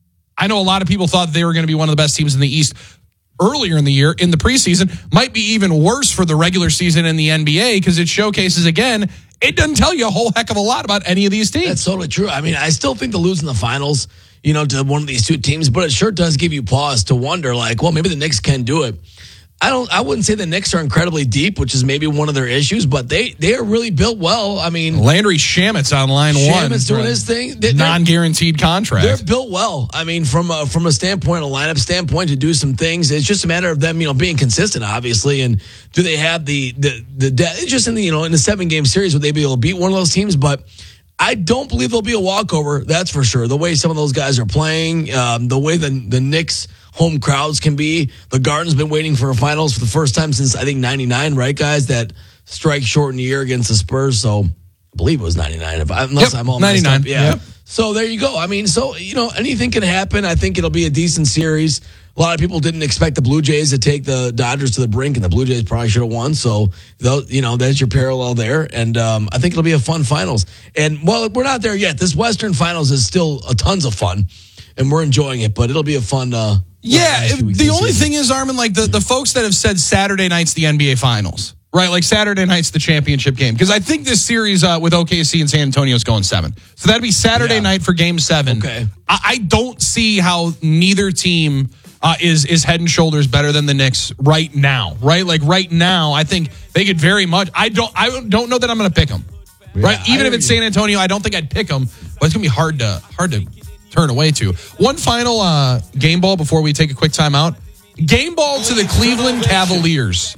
Speaker 1: I know a lot of people thought they were going to be one of the best teams in the East earlier in the year. In the preseason, might be even worse for the regular season in the N B A because it showcases, again, it doesn't tell you a whole heck of a lot about any of these teams.
Speaker 2: That's totally true. I mean, I still think to lose in the finals, you know, to one of these two teams, but it sure does give you pause to wonder, like, well, maybe the Knicks can do it. I don't. I wouldn't say the Knicks are incredibly deep, which is maybe one of their issues, but they they are really built well. I mean,
Speaker 1: Landry Shamit's on line one.
Speaker 2: Shamit's doing his thing. They- they're-
Speaker 1: Non-guaranteed contract.
Speaker 2: They're built well. I mean, from a, from a standpoint, a lineup standpoint, to do some things. It's just a matter of them, you know, being consistent, obviously. And do they have the the the de- just in the you know in the seven game series would they be able to beat one of those teams? But I don't believe there'll be a walkover. That's for sure. The way some of those guys are playing, um, the way the the Knicks home crowds can be. The Garden's been waiting for a finals for the first time since I think ninety-nine, right, guys? That strike short in the year against the Spurs. So I believe it was ninety-nine. If I, unless
Speaker 1: Yep,
Speaker 2: I'm all messed
Speaker 1: ninety-nine.
Speaker 2: up. Yeah.
Speaker 1: Yep.
Speaker 2: So there you go. I mean, so, you know, anything can happen. I think it'll be a decent series. A lot of people didn't expect the Blue Jays to take the Dodgers to the brink, and the Blue Jays probably should have won. So, you know, that's your parallel there. And um, I think it'll be a fun finals. And, well, we're not there yet. This Western Finals is still a tons of fun, and we're enjoying it. But it'll be a fun uh
Speaker 1: Yeah, the only thing is, Armin, like the, the folks that have said Saturday night's the N B A Finals, right? Like Saturday night's the championship game. Because I think this series uh, with O K C and San Antonio is going seven. So that'd be Saturday yeah. night for game seven.
Speaker 2: Okay.
Speaker 1: I, I don't see how neither team uh, is, is head and shoulders better than the Knicks right now, right? Like right now, I think they could very much, I don't, I don't know that I'm going to pick them, yeah, right? Even if it's San Antonio, I don't think I'd pick them, but it's going to be hard to, hard to, turn away to. One final uh, game ball before we take a quick timeout. Game ball to the Cleveland Cavaliers.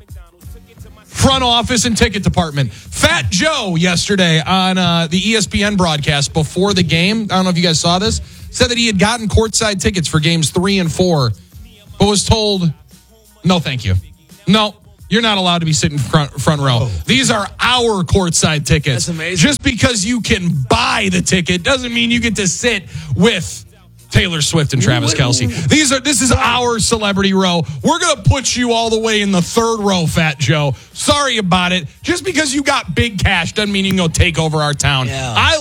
Speaker 1: Front office and ticket department. Fat Joe yesterday on uh, the E S P N broadcast before the game, I don't know if you guys saw this, said that he had gotten courtside tickets for games three and four, but was told, no, thank you. No, you're not allowed to be sitting front, front row. Oh. These are our courtside tickets.
Speaker 2: That's amazing.
Speaker 1: Just because you can buy the ticket doesn't mean you get to sit with Taylor Swift and Travis Kelce. These are this is our celebrity row. We're gonna put you all the way in the third row, Fat Joe. Sorry about it. Just because you got big cash doesn't mean you can go take over our town.
Speaker 2: Yeah.
Speaker 1: I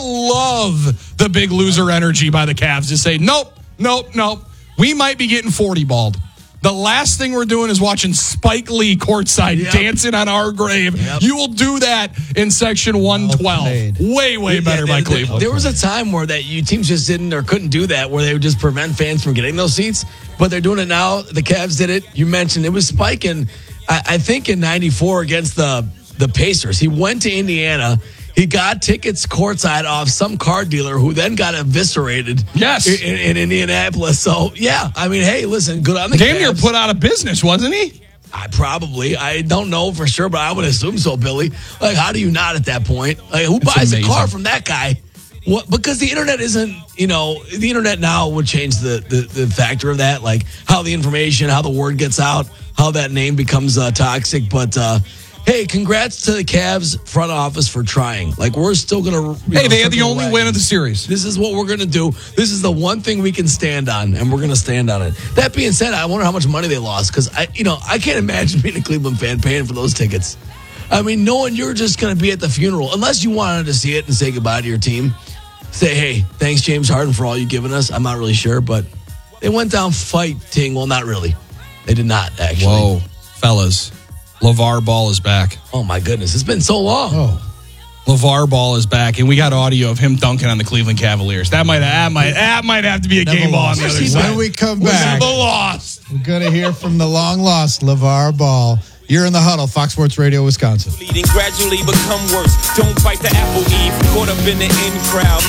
Speaker 1: love the big loser energy by the Cavs to say, nope, nope, nope. We might be getting forty balled. The last thing we're doing is watching Spike Lee courtside yep. dancing on our grave. Yep. You will do that in section one twelve. Way, way better
Speaker 2: yeah,
Speaker 1: by
Speaker 2: there,
Speaker 1: Cleveland.
Speaker 2: There was a time where that you teams just didn't or couldn't do that, where they would just prevent fans from getting those seats. But they're doing it now. The Cavs did it. You mentioned it was Spike in, I, I think in ninety-four against the, the Pacers. He went to Indiana. He got tickets courtside off some car dealer who then got eviscerated
Speaker 1: yes.
Speaker 2: in, in, in Indianapolis. So, yeah, I mean, hey, listen, good on the
Speaker 1: Damn
Speaker 2: Cavs.
Speaker 1: near put out of business, wasn't he?
Speaker 2: I probably. I don't know for sure, but I would assume so, Billy. Like, how do you not at that point? Like, who
Speaker 1: it's
Speaker 2: buys
Speaker 1: amazing.
Speaker 2: a car from that guy? What? Because the internet isn't, you know, the internet now would change the, the, the factor of that, like how the information, how the word gets out, how that name becomes uh, toxic. But, uh, hey, congrats to the Cavs front office for trying. Like, we're still going to...
Speaker 1: Hey,
Speaker 2: know,
Speaker 1: they had the only win of the series.
Speaker 2: This is what we're going to do. This is the one thing we can stand on, and we're going to stand on it. That being said, I wonder how much money they lost, because, I, you know, I can't imagine being a Cleveland fan paying for those tickets. I mean, knowing you're just going to be at the funeral, unless you wanted to see it and say goodbye to your team. Say, hey, thanks, James Harden, for all you've given us. I'm not really sure, but they went down fighting. Well, not really. They did not, actually.
Speaker 1: Whoa, fellas. LeVar Ball is back.
Speaker 2: Oh, my goodness. It's been so long.
Speaker 1: Oh. LeVar Ball is back, and we got audio of him dunking on the Cleveland Cavaliers. That might that might, that might have to be a
Speaker 3: Never
Speaker 1: game ball on
Speaker 3: lost.
Speaker 1: the other side.
Speaker 3: When we come
Speaker 1: We
Speaker 3: back,
Speaker 1: never lost.
Speaker 3: we're going to hear from the long-lost LeVar Ball. You're in the huddle, Fox Sports Radio, Wisconsin.
Speaker 5: Bleeding gradually become worse. Don't bite the apple, Eve. Caught up in the in crowd.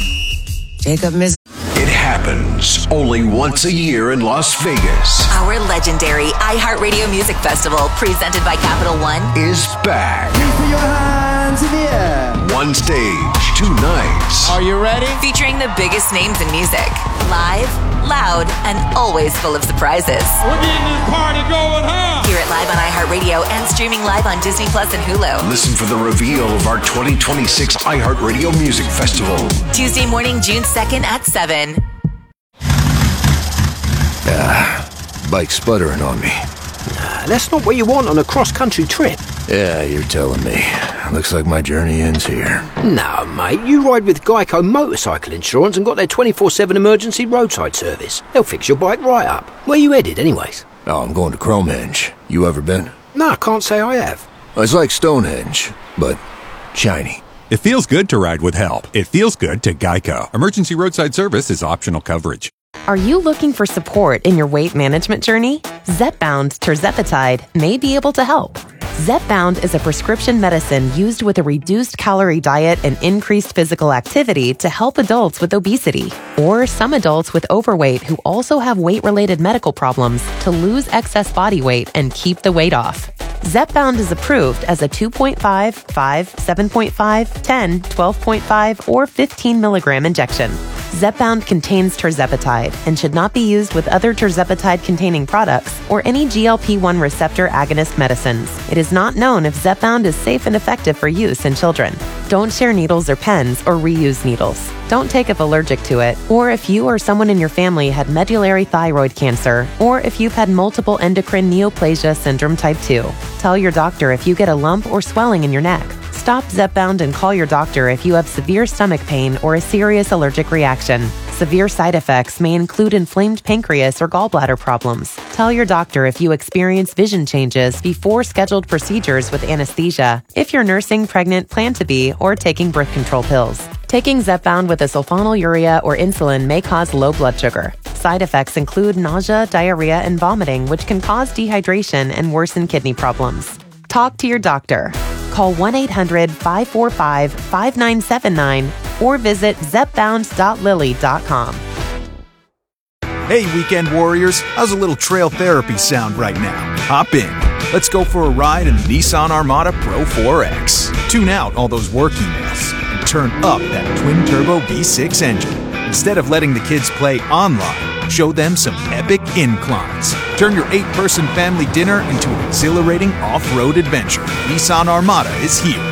Speaker 6: Jacob Miz.
Speaker 7: It happens only once a year in Las Vegas.
Speaker 9: Our legendary iHeartRadio Music Festival, presented by Capital One,
Speaker 7: is back.
Speaker 9: Please put your hands in the air.
Speaker 7: One stage, two nights.
Speaker 9: Are you ready? Featuring the biggest names in music. Live, loud, and always full of surprises.
Speaker 5: We're getting this party going, huh?
Speaker 9: Hear it live on iHeartRadio and streaming live on Disney Plus and Hulu.
Speaker 7: Listen for the reveal of our twenty twenty-six iHeartRadio Music Festival.
Speaker 9: Tuesday morning, June second at seven.
Speaker 7: Ah, bike sputtering on me.
Speaker 10: Nah, that's not what you want on a cross-country trip.
Speaker 7: Yeah, you're telling me. Looks like my journey ends here.
Speaker 10: No, mate, you ride with Geico Motorcycle Insurance and got their twenty-four seven emergency roadside service. They'll fix your bike right up. Where you headed, anyways?
Speaker 7: Oh, I'm going to Cromenge. You ever been?
Speaker 10: No, I can't say I have.
Speaker 7: It's like Stonehenge, but shiny.
Speaker 11: It feels good to ride with help. It feels good to Geico. Emergency roadside service is optional coverage.
Speaker 12: Are you looking for support in your weight management journey? Zepbound Tirzepatide may be able to help. Zepbound is a prescription medicine used with a reduced calorie diet and increased physical activity to help adults with obesity or some adults with overweight who also have weight-related medical problems to lose excess body weight and keep the weight off. Zepbound is approved as a two point five, five, seven point five, ten, twelve point five, or fifteen milligram injection. Zepbound contains tirzepatide and should not be used with other tirzepatide-containing products or any G L P one receptor agonist medicines. It is not known if Zepbound is safe and effective for use in children. Don't share needles or pens or reuse needles. Don't take if allergic to it, or if you or someone in your family had medullary thyroid cancer, or if you've had multiple endocrine neoplasia syndrome type two. Tell your doctor if you get a lump or swelling in your neck. Stop Zepbound and call your doctor if you have severe stomach pain or a serious allergic reaction. Severe side effects may include inflamed pancreas or gallbladder problems. Tell your doctor if you experience vision changes before scheduled procedures with anesthesia, if you're nursing, pregnant, plan to be, or taking birth control pills. Taking Zepbound with a sulfonylurea or insulin may cause low blood sugar. Side effects include nausea, diarrhea, and vomiting, which can cause dehydration and worsen kidney problems. Talk to your doctor. Call one eight hundred five four five five nine seven nine or visit zepbound dot lilly dot com.
Speaker 14: Hey, weekend warriors, how's a little trail therapy sound right now? Hop in. Let's go for a ride in the Nissan Armada Pro four X. Tune out all those work emails and turn up that twin-turbo V six engine. Instead of letting the kids play online, show them some epic inclines. Turn your eight-person family dinner into an exhilarating off-road adventure. Nissan Armada is here.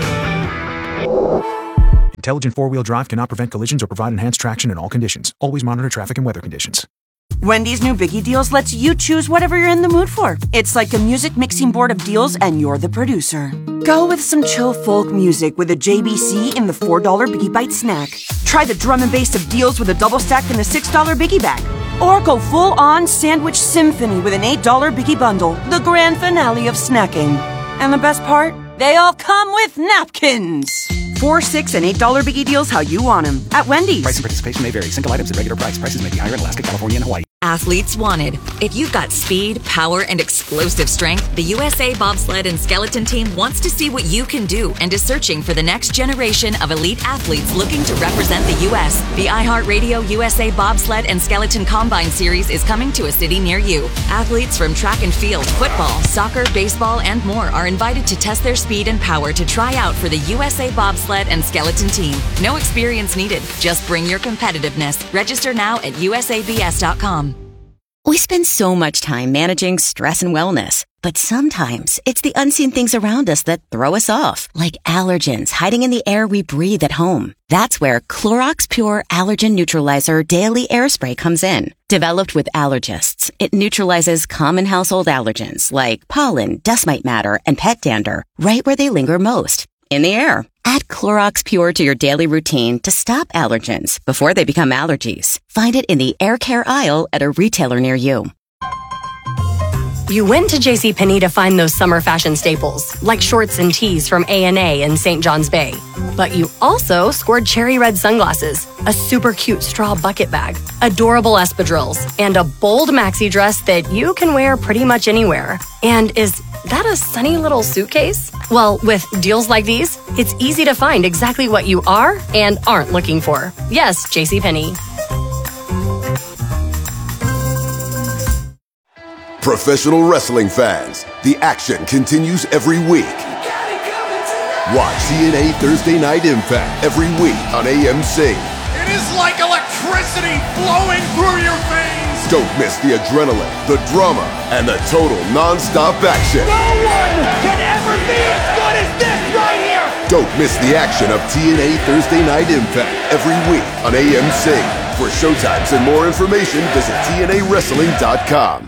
Speaker 15: Intelligent four-wheel drive cannot prevent collisions or provide enhanced traction in all conditions. Always monitor traffic and weather conditions.
Speaker 16: Wendy's new Biggie Deals lets you choose whatever you're in the mood for. It's like a music mixing board of deals, and you're the producer. Go with some chill folk music with a J B C in the four dollar Biggie Bite snack. Try the drum and bass of deals with a double stack in the six dollar Biggie Bag. Or go full-on sandwich symphony with an eight dollar Biggie Bundle, the grand finale of snacking. And the best part? They all come with napkins. Four, six, and eight dollar Biggie Deals how you want them at Wendy's.
Speaker 15: Price and participation may vary. Single items at regular price. Prices may be higher in Alaska, California, and Hawaii.
Speaker 9: Athletes wanted. If you've got speed, power, and explosive strength, the U S A Bobsled and Skeleton Team wants to see what you can do and is searching for the next generation of elite athletes looking to represent the U S The iHeartRadio U S A Bobsled and Skeleton Combine Series is coming to a city near you. Athletes from track and field, football, soccer, baseball, and more are invited to test their speed and power to try out for the U S A Bobsled and Skeleton Team. No experience needed. Just bring your competitiveness. Register now at U S A B S dot com.
Speaker 17: We spend so much time managing stress and wellness, but sometimes it's the unseen things around us that throw us off, like allergens hiding in the air we breathe at home. That's where Clorox Pure Allergen Neutralizer Daily Air Spray comes in. Developed with allergists, it neutralizes common household allergens like pollen, dust mite matter, and pet dander right where they linger most, in the air. Add Clorox Pure to your daily routine to stop allergens before they become allergies. Find it in the air care aisle at a retailer near you.
Speaker 18: You went to JCPenney to find those summer fashion staples, like shorts and tees from A and A in Saint John's Bay. But you also scored cherry red sunglasses, a super cute straw bucket bag, adorable espadrilles, and a bold maxi dress that you can wear pretty much anywhere. And is that a sunny little suitcase? Well, with deals like these, it's easy to find exactly what you are and aren't looking for. Yes, JCPenney.
Speaker 19: Professional wrestling fans, the action continues every week. Watch T N A Thursday Night Impact every week on A M C.
Speaker 20: It is like electricity flowing through your veins.
Speaker 19: Don't miss the adrenaline, the drama, and the total non-stop action.
Speaker 20: No one can ever be as good as this right here.
Speaker 19: Don't miss the action of T N A Thursday Night Impact every week on A M C. For showtimes and more information, visit T N A wrestling dot com.